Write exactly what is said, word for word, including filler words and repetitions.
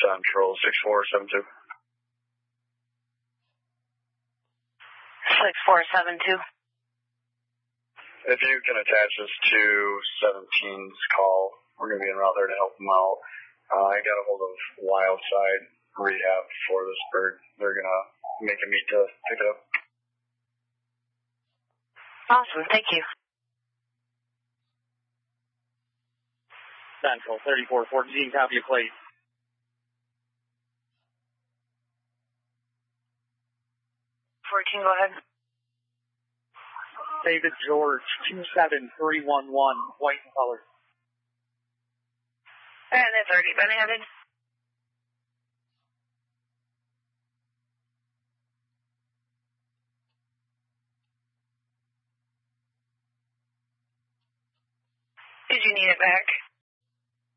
Central, six four seven two. six four seven two. If you can attach this to seventeen's call, we're going to be en route there to help them out. Uh, I got a hold of Wildside Rehab for this bird. They're going to make a meet to pick it up. Awesome, thank you. Central, thirty-four fourteen, copy your plate. fourteen, go ahead. David George, two seven three one one, white in color. And it's already been added.